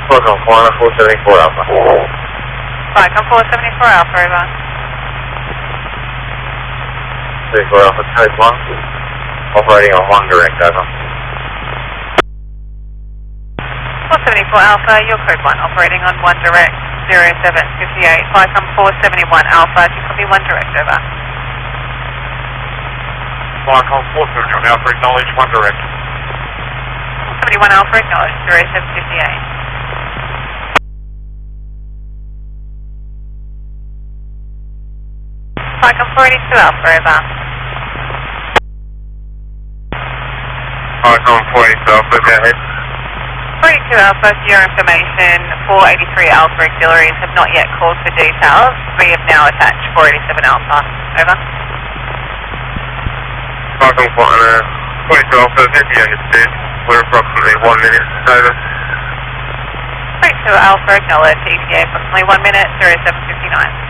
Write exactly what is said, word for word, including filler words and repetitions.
Falcon four, four seventy-four Alpha. Falcon four seventy-four Alpha, over. seventy-four Alpha, type one. Operating on one direct, over. four seventy-four Alpha, your code one, operating on one direct, zero seven fifty-eight. Falcon four seventy-one Alpha, do you copy one direct, over? Falcon four seventy-one Alpha, acknowledge one direct. four seventy-one Alpha, acknowledge, zero seven fifty-eight. Falcon four eighty-two Alpha, over. Falcon four eighty-two Alpha, go ahead. four eighty-two Alpha, for your information, four eighty-three Alpha auxiliaries have not yet called for details. We have now attached four eighty-seven Alpha, over. Falcon four eighty-two Alpha, if you understood, we're approximately one minute, over. four eighty-two Alpha, acknowledge, E T A approximately one minute, zero seven fifty-nine.